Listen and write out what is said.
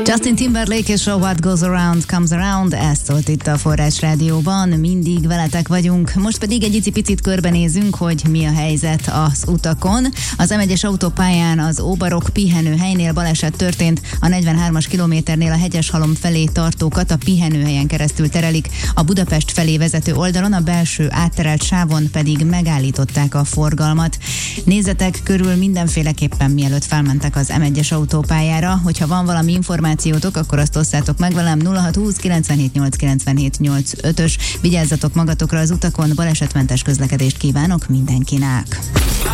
Justin Timberlake és a What Goes Around Comes Around, ezt szólt itt a Forrás Rádióban, mindig veletek vagyunk. Most pedig egy icipicit körbenézünk, hogy mi a helyzet az utakon. Az M1-es autópályán az Óbarok pihenőhelynél baleset történt, a 43-as kilométernél a Hegyeshalom felé tartókat a pihenőhelyen keresztül terelik, a Budapest felé vezető oldalon, a belső átterelt sávon pedig megállították a forgalmat. Nézzetek körül mindenféleképpen, mielőtt felmentek az M1-es autópályára, hogyha van valami információtok, akkor azt osszátok meg velem. 0620 978 97 85-ös. Vigyázzatok magatokra az utakon, balesetmentes közlekedést kívánok mindenkinek.